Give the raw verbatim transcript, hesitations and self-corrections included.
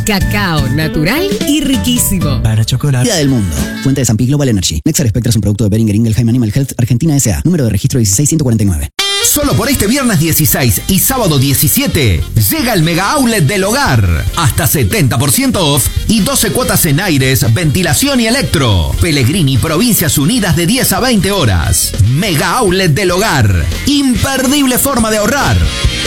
Cacao natural y riquísimo. Para chocolate. Día del mundo. Fuente de Sampi Global Energy. Nexar Spectra es un producto de Boehringer Ingelheim Animal Health Argentina S A. Número de registro dieciséis ciento cuarenta y nueve. Solo por este viernes dieciséis y sábado diecisiete llega el Mega Outlet del Hogar. Hasta setenta por ciento off y doce cuotas en aires, ventilación y electro. Pellegrini, Provincias Unidas de diez a veinte horas. Mega Outlet del Hogar. Imperdible forma de ahorrar.